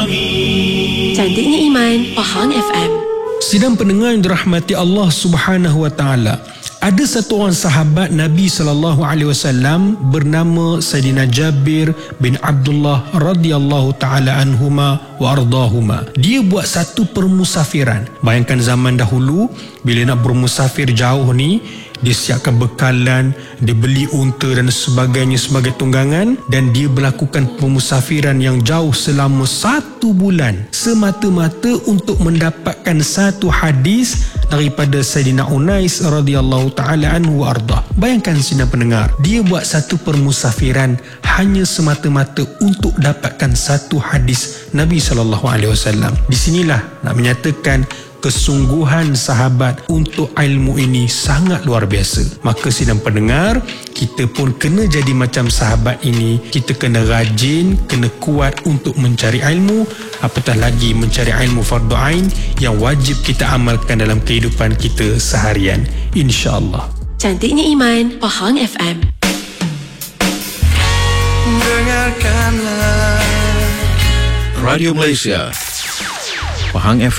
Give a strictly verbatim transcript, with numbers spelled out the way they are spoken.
Cantiknya Iman, Pahang F M. Sidang pendengar yang dirahmati Allah Subhanahu wa taala. Ada satu orang sahabat Nabi sallallahu alaihi wasallam bernama Sayyidina Jabir bin Abdullah radhiyallahu taala anhuma wa ardahuma. Dia buat satu permusafiran. Bayangkan zaman dahulu bila nak bermusafir jauh ni, dia siapkan bekalan, dia beli unta dan sebagainya sebagai tunggangan, dan dia melakukan pemusafiran yang jauh selama satu bulan semata-mata untuk mendapatkan satu hadis daripada Sayyidina Unais radhiyallahu taala anhu ardah. Bayangkan sidang pendengar, dia buat satu permusafiran hanya semata-mata untuk dapatkan satu hadis Nabi sallallahu alaihi wasallam. Di sinilah nak menyatakan kesungguhan sahabat untuk ilmu ini sangat luar biasa. Maka sidang pendengar, kita pun kena jadi macam sahabat ini. Kita kena rajin, kena kuat untuk mencari ilmu, apatah lagi mencari ilmu fardu ain yang wajib kita amalkan dalam kehidupan kita seharian, insya-Allah. Cantiknya Iman, Pahang F M. Dengarkanlah Radio Malaysia, Pahang F M.